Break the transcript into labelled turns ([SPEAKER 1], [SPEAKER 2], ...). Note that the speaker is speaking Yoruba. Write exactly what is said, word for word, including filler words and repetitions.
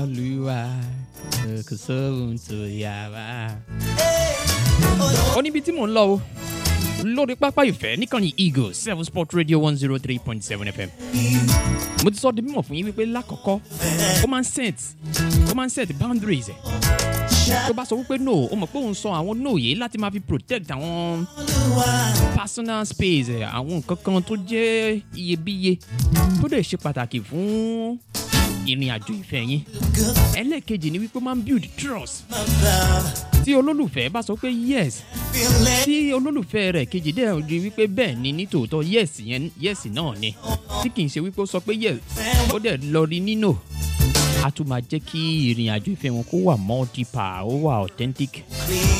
[SPEAKER 1] Olúwa kò sóhun tó yà wá. Ó níbi tí mò ń lọ o lórí pápá ìfẹ́ níkànnì Eagle seven Sport Radio one oh three point seven F M. Mo ti sọ di mímọ̀ fún yín wípé lákọ̀ọ́kọ́ ó máa ń set ó máa ń set boundaries ẹ̀. Tó bá sọ wípé no ó mọ̀ pé òun sọ àwọn no yìí láti máa fi protect àwọn personal space ẹ̀, àwọn nǹkan kan tó jẹ́ iyebíye tó dẹ̀ ṣe pàtàkì fún ìrìn àjò ìfẹ́ yín. Ẹlẹ́ẹ̀kejì ni wípé ó máa ń build trust. Tí olólùfẹ́ bá sọ pé yes, tí olólùfẹ́ rẹ̀ kejì dẹ̀ rí wípé bẹ́ẹ̀ ni ní tòótọ́ yes yẹn yes náà ni, tí kì í ṣe wípé ó sọ pé yes ó dẹ̀ lọ rí nínú, a tún máa jẹ́ kí ìrìn àjò ìfẹ́ wọn kó wà more deeper, ó wà authentic.